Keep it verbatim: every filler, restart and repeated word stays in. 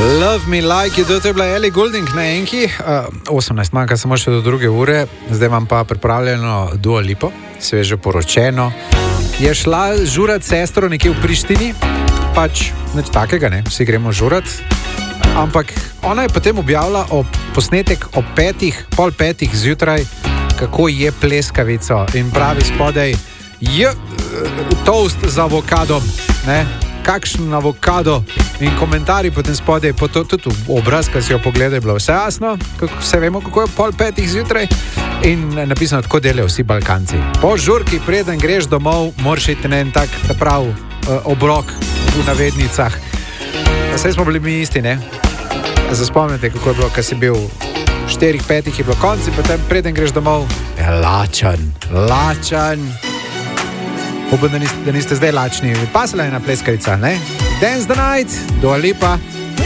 Love me like you do, to je bila Ellie Goulding na enki. Uh, osemnajst manjka samo še do druge ure, zdaj imam pa pripravljeno Dua Lipo, sveže poročeno. Je šla žurat sestro nekje v Prištini, pač nič takega, ne, vsi gremo žurat. Ampak ona je potem objavila o posnetek o petih, pol petih zjutraj, kako je pleskavico in pravi spodaj, je toast z avokadom, ne, kakšen avokado in komentarji potem spodaj, po to, tudi obraz, ki si jo pogledaj, je bilo vse jasno, kako, vse vemo, kako je pol petih zjutraj in napisano, tako delajo vsi Balkanci. Po žurki, preden greš domov, moraš iti na en tak prav uh, obrok v navednicah. Vse smo bili mi isti, ne? Se spomnite, kako je bilo, ko si bil v štirih, petih, je bilo konci, potem preden greš domov, je lačen, lačen. Upam, da niste, da niste zdaj lačni. Pasala je na pleskavica, ne? Dance the night, Dua Lipa.